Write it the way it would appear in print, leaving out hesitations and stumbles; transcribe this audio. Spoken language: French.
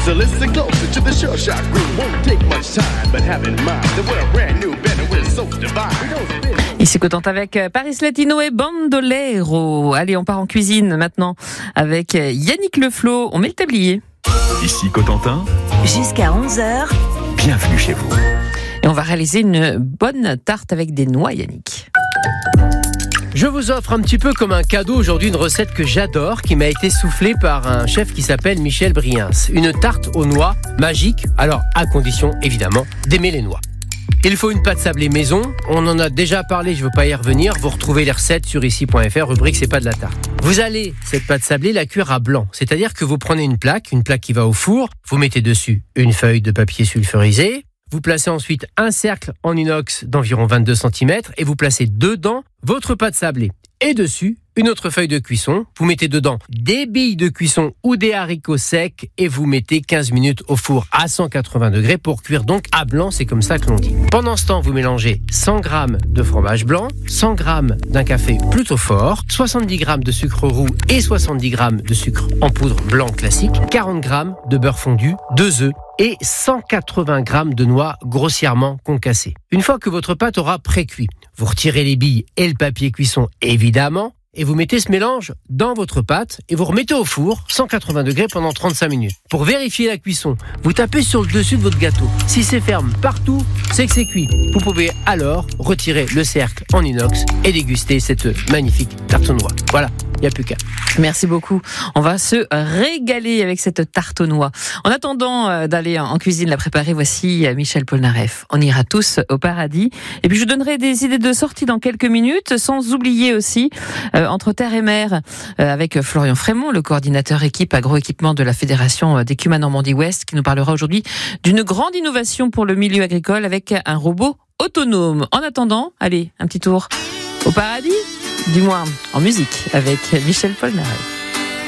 So listen closer to the Sure Shot Crew. Won't take much time, but have in mind that we're a brand new band and we're so divine. We don't spin. Ici Cotentin avec Paris Latino et Bandolero. Allez, on part en cuisine maintenant avec Yannick Leflot. On met le tablier. Ici Cotentin. Jusqu'à 11h. Bienvenue chez vous. Et on va réaliser une bonne tarte avec des noix, Yannick. Je vous offre un petit peu comme un cadeau aujourd'hui une recette que j'adore, qui m'a été soufflée par un chef qui s'appelle Michel Briens. Une tarte aux noix magique, alors à condition évidemment d'aimer les noix. Il faut une pâte sablée maison, on en a déjà parlé, je ne veux pas y revenir, vous retrouvez les recettes sur ici.fr, rubrique c'est pas de la tarte. Vous allez, cette pâte sablée, la cuire à blanc, c'est-à-dire que vous prenez une plaque qui va au four, vous mettez dessus une feuille de papier sulfurisé, vous placez ensuite un cercle en inox d'environ 22 cm et vous placez dedans votre pâte sablée. Et dessus, une autre feuille de cuisson. Vous mettez dedans des billes de cuisson ou des haricots secs et vous mettez 15 minutes au four à 180 degrés pour cuire donc à blanc, c'est comme ça que l'on dit. Pendant ce temps, vous mélangez 100 g de fromage blanc, 100 g d'un café plutôt fort, 70 g de sucre roux et 70 g de sucre en poudre blanc classique, 40 g de beurre fondu, 2 œufs et 180 g de noix grossièrement concassées. Une fois que votre pâte aura pré-cuit, vous retirez les billes et le papier cuisson évidemment, et vous mettez ce mélange dans votre pâte et vous remettez au four 180 degrés pendant 35 minutes. Pour vérifier la cuisson, vous tapez sur le dessus de votre gâteau. Si c'est ferme partout, c'est que c'est cuit. Vous pouvez alors retirer le cercle en inox et déguster cette magnifique tarte aux noix. Voilà, il n'y a plus qu'à. Merci beaucoup. On va se régaler avec cette tarte aux noix. En attendant d'aller en cuisine la préparer, voici Michel Polnareff. On ira tous au paradis. Et puis je donnerai des idées de sortie dans quelques minutes, sans oublier aussi Entre terre et mer avec Florian Frémont, le coordinateur équipe agroéquipement de la Fédération d'Écume Normandie-Ouest, qui nous parlera aujourd'hui d'une grande innovation pour le milieu agricole avec un robot autonome. En attendant, allez, un petit tour au paradis, du moins en musique, avec Michel Polnareff.